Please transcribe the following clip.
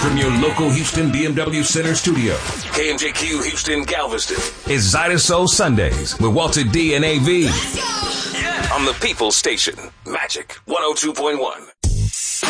From your local Houston BMW Center studio, KMJQ Houston Galveston, it's Zydeso Sundays with Walter D and AV. On the People Station, Magic 102.1.